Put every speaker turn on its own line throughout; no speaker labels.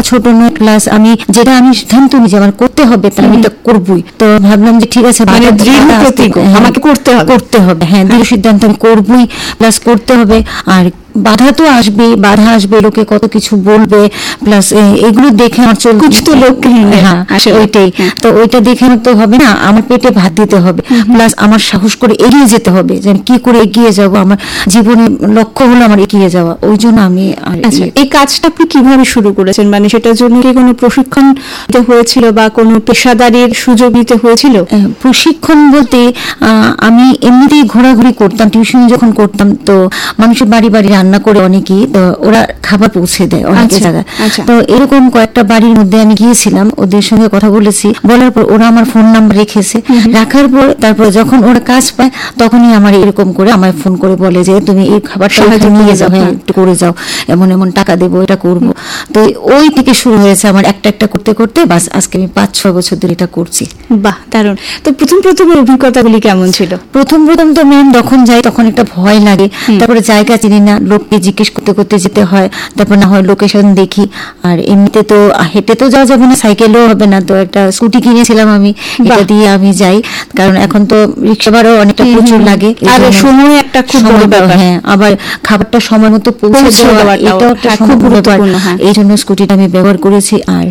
ছোট নয়, প্লাস আমি যেটা আমি সিদ্ধান্ত নিয়েছি আমার করতে হবে তাহলে আমি এটা করবই। তো ভাবলাম যে ঠিক আছে,
আমাকে
করতে হবে, হ্যাঁ দৃঢ় সিদ্ধান্ত আমি করবই, প্লাস করতে হবে। আর বাধা তো আসবে, বাধা আসবে, লোকে কত কিছু বলবে, প্লাস এগুলো দেখে আমার
তো লোক,
হ্যাঁ ওইটাই, তো ওইটা দেখে তো হবে না, আমার পেটে ভাত দিতে হবে, প্লাস আমার সাহস করে এগিয়ে যেতে হবে, যে আমি কি করে এগিয়ে যাব, আমার জীবনের লক্ষ্য হলো আমার এগিয়ে যাওয়া। ওই জন্য আমি
এই কাজটা আপনি কিভাবে শুরু করেছেন, মানে সেটার জন্য কি কোনো প্রশিক্ষণ দিতে হয়েছিল বা কোনো পেশাদারির সুযোগ নিতে হয়েছিল?
প্রশিক্ষণ বলতে আমি এমনিতেই ঘোরাঘুরি করতাম, টিউশন যখন করতাম, তো মানুষের বাড়ি বাড়ি রান্না করে অনেকেই, তো ওরা খাবার পৌঁছে দেয় অনেক জায়গায়। তো এরকম কয়েকটা বাড়ির মধ্যে আমি গিয়েছিলাম, ওদের সঙ্গে কথা বলেছি, বলার পর ওরা আমার ফোন নাম্বার রেখেছে, রাখার পর তারপর যখন ওরা কাজ পায় তখনই আমার এরকম করে আমার ফোন করে বলে যে তুমি এই খাবারটা নিয়ে যাও, হ্যাঁ একটু করে যাও, এমন এমন টাকা দেবো, এটা করবো। তো ওই থেকে শুরু হয়েছে আমার একটা একটা করতে করতে, বাস আজকে আমি 5-6 বছর ধরে এটা করছি।
বাহ, দারুণ। তো প্রথম অভিজ্ঞতাগুলি কেমন ছিল?
প্রথম তো ম্যাম যখন যাই তখন একটা ভয় লাগে, তারপরে জায়গা চিনি না, লোককে জিজ্ঞেস করতে করতে যেতে হয়, তারপর না হয় লোকেশন দেখি। আর এমনিতে তো হেঁটে তো যাওয়া যাবে না, সাইকেলও হবে না, তো একটা স্কুটি কিনেছিলাম আমি, এটা দিয়ে আমি যাই, কারণ এখন তো রিক্সা ভাড়াও অনেকটা প্রচুর লাগে,
আর সময় একটা খুব বড় ব্যাপার,
হ্যাঁ আবার খাবারটা সময় মতো পৌঁছে দেওয়া এটাও একটা খুব গুরুত্বপূর্ণ, এই জন্য স্কুটিটা আমি ব্যবহার করেছি। আর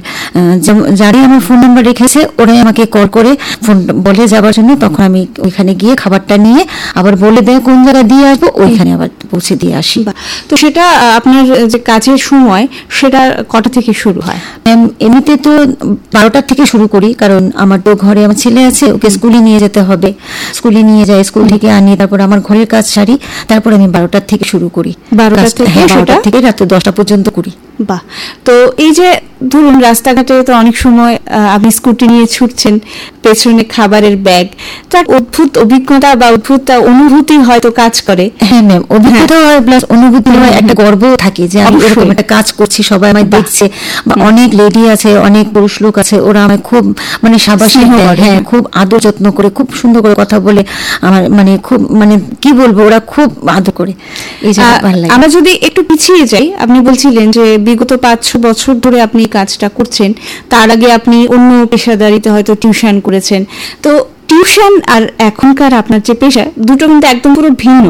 যারাই আমার ফোন নাম্বার রেখেছে ওরাই আমাকে কল করে ফোন বলে যাবার জন্য, তখন আমি ওইখানে গিয়ে খাবারটা নিয়ে আবার বলে দেয় কোন জায়গায় দিয়ে আসবো, ওইখানে আবার পৌঁছে দিয়ে আসি।
তো সেটা আপনার যে কাজের সময় সেটা কটা থেকে শুরু হয়?
এমনিতে তো 12টার থেকে শুরু করি, কারণ আমার তো ঘরে আমার ছেলে আছে, ওকে স্কুলে নিয়ে যেতে হবে, স্কুলে নিয়ে যাই, স্কুল থেকে আনি, তারপর আমার ঘরের কাজ সারি, তারপর আমি 12টার থেকে শুরু করি, 12টা থেকে রাতে 10টা পর্যন্ত করি।
বাহ। তো এই যে ধরুন রাস্তাঘাটে তো অনেক সময় আপনি স্কুটি নিয়ে ছুটছেন, পেছনে খাবারের ব্যাগ, তার অদ্ভুত অভিজ্ঞতা বা অদ্ভুত অনুভূতি হয়তো কাজ করে।
হ্যাঁ ম্যাম, অভিজ্ঞতা হয় প্লাস অনুভূতি হয়, একটা গর্ব থাকে যে আমি এরকম একটা কাজ করছি, সবাই আমায় দেখছে, বা অনেক লেডি আছে, অনেক পুরুষ লোক আছে, ওরা আমায় খুব মানে সাবাসী দেয়, হ্যাঁ খুব আদর যত্ন করে, খুব সুন্দর করে কথা বলে, আমার মানে খুব মানে কি বলবো, ওরা খুব আদর করে, এই জন্য ভালো লাগে।
আমরা যদি একটু পিছিয়ে যাই, আপনি বলছিলেন যে বিগত 5-6 বছর ধরে আপনি কাজটা করছেন, তার আগে আপনি অন্য পেশাদারিতে হয়তো টিউশন করেছেন। তো টিউশন আর এখনকার আপনার যে পেশা, দুটো কিন্তু একদম পুরো ভিন্ন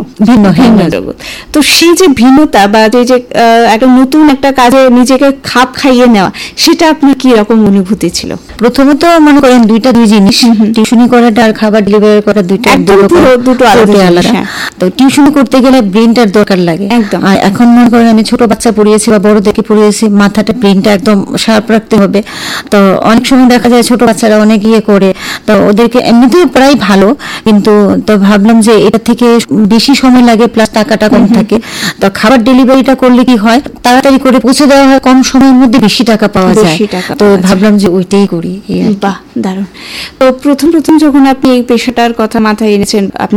জগৎ। তো সেই যে ভিন্নতা বা যে একটা নতুন একটা কাজে নিজেকে খাপ খাইয়ে নেওয়া, সেটা আপনার কি রকম অনুভূতি ছিল?
প্রথমত মনে করেন দুই জিনিস, টিউশনি করাটা আর খাবার ডেলিভারি করা দুটো আলাদা। তো টিউশনি করতে গেলে ব্রেনটার দরকার লাগে একদম। আর এখন মনে করেন আমি ছোট বাচ্চা পড়িয়েছি বা বড়দেরকে পড়িয়েছি, মাথাটা ব্রেনটা একদম শার্প রাখতে হবে। তো অনেক সময় দেখা যায় ছোট বাচ্চারা অনেক করে, তো ওদেরকে এমনিতে প্রায় ভালো, কিন্তু তো ভাবলাম যে এটা থেকে বেশি সময় লাগে, প্লাস টাকাটা কম থাকে। তো খাবার ডেলিভারিটা করলে কি হয়, তাড়াতাড়ি করে পৌঁছে দেওয়া হয়, কম সময়ের মধ্যে বেশি টাকা পাওয়া যায়, তো ভাবলাম যে ওইটাই করি।
বাহ, দারুণ। তো প্রথম যখন আপনি এই পেশাটার কথা মাথায় এনেছেন, আপনি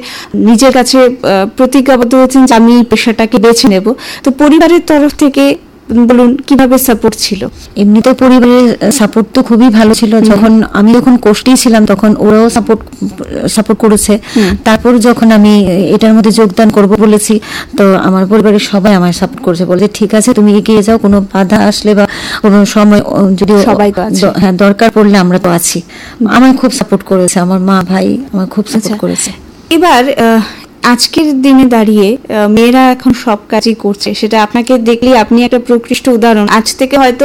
নিজের কাছে প্রতিজ্ঞাবদ্ধ হয়েছেন যে আমি এই পেশাটাকে বেছে নেব, তো পরিবারের তরফ থেকে বলুন কিভাবে সাপোর্ট ছিল?
এমনিতে পরিবারের সাপোর্ট তো খুবই ভালো ছিল, আমি যখন কোর্সেই ছিলাম তখন ওরাও সাপোর্ট করেছে। তারপর যখন আমি এটার মধ্যে যোগদান করব বলেছি, তো আমার পরিবারের সবাই আমায় সাপোর্ট করেছে, বলেছে ঠিক আছে তুমি এগিয়ে যাও, কোনো বাধা আসলে বা কোনো সময় যদি হ্যাঁ দরকার পড়লে আমরা তো আছি। আমায় খুব সাপোর্ট করেছে, আমার মা ভাই আমার খুব সাপোর্ট করেছে।
এবার আজকের দিনে দাঁড়িয়ে মেয়েরা এখন সব কাজই করছে, সেটা আপনাকে দেখলেই আপনি একটা প্রকৃষ্ট উদাহরণ। আজ থেকে হয়তো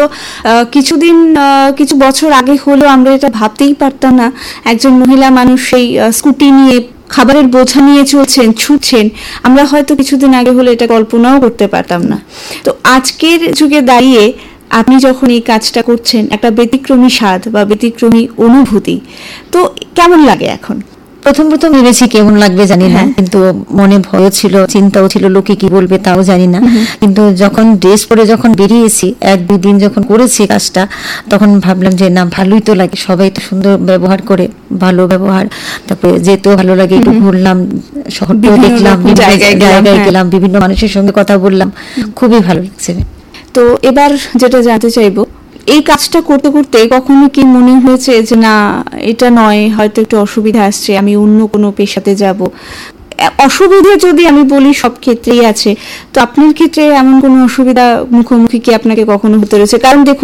কিছু বছর আগে হলেও আমরা এটা ভাবতেই পারতাম না একজন মহিলা মানুষ সেই স্কুটি নিয়ে খাবারের বোঝা নিয়ে ছুটছেন, আমরা হয়তো কিছুদিন আগে হলে এটা কল্পনাও করতে পারতাম না। তো আজকের যুগে দাঁড়িয়ে আপনি যখন এই কাজটা করছেন, একটা ব্যতিক্রমী স্বাদ বা ব্যতিক্রমী অনুভূতি, তো কেমন লাগে এখন?
প্রথম ভেবেছি কেমন লাগবে জানি না, কিন্তু মনে ভয়ও ছিল, চিন্তাও ছিল, লোকে কি বলবে তাও জানি না। কিন্তু যখন ড্রেস পরে যখন বেরিয়েছি, 1-2 দিন যখন করেছি কাজটা, তখন ভাবলাম যে না ভালোই তো লাগে, সবাই তো সুন্দর ব্যবহার করে, ভালো ব্যবহার, তারপরে যেতেও ভালো লাগে, একটু ঘুরলাম, শহরটাও দেখলাম, জায়গায় গেলাম, বিভিন্ন মানুষের সঙ্গে কথা বললাম, খুবই ভালো লাগছে।
তো এবার যেটা জানতে চাইবো, এই কাজটা করতে করতে কখনো কি মনে হয়েছে যে না এটা নয়, হয়তো একটু অসুবিধা আসছে, আমি অন্য কোনো পেশাতে যাব? অসুবিধা যদি আমি বলি সব ক্ষেত্রেই আছে, তো আপনার ক্ষেত্রে এমন কোনো অসুবিধা মুখোমুখি কি আপনাকে কখনো হতে রয়েছে? কারণ দেখুন